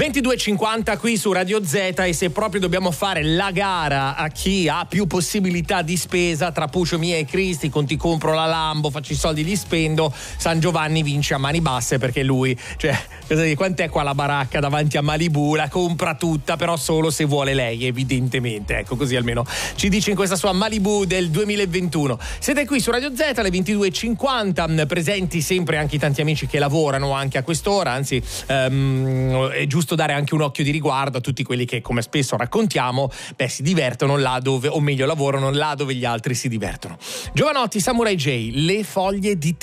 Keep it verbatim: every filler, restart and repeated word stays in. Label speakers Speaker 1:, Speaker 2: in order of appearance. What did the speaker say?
Speaker 1: ventidue e cinquanta qui su Radio Z, e se proprio dobbiamo fare la gara a chi ha più possibilità di spesa tra Puccio, Mia e Cristi, con ti compro la Lambo, faccio i soldi, li spendo, San Giovanni vince a mani basse, perché lui, cioè, cosa dire, quant'è qua la baracca davanti a Malibu, la compra tutta, però solo se vuole lei, evidentemente, ecco, così almeno ci dice in questa sua Malibu del duemilaventuno. Siete qui su Radio Z alle ventidue e cinquanta, presenti sempre anche i tanti amici che lavorano anche a quest'ora, anzi um, è giusto dare anche un occhio di riguardo a tutti quelli che, come spesso raccontiamo, beh, si divertono là dove, o meglio lavorano là dove gli altri si divertono. Giovanotti, Samurai J, Le foglie di tè.